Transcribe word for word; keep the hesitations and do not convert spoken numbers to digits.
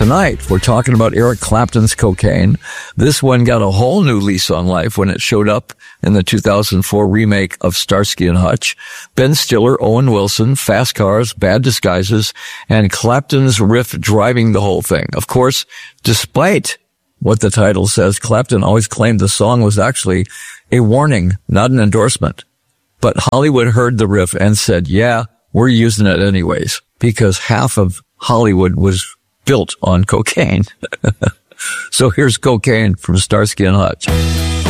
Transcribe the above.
tonight, we're talking about Eric Clapton's Cocaine. This one got a whole new lease on life when it showed up in the two thousand four remake of Starsky and Hutch. Ben Stiller, Owen Wilson, fast cars, bad disguises, and Clapton's riff driving the whole thing. Of course, despite what the title says, Clapton always claimed the song was actually a warning, not an endorsement. But Hollywood heard the riff and said, yeah, we're using it anyways, because half of Hollywood was built on cocaine. So here's Cocaine from Starsky and Hutch.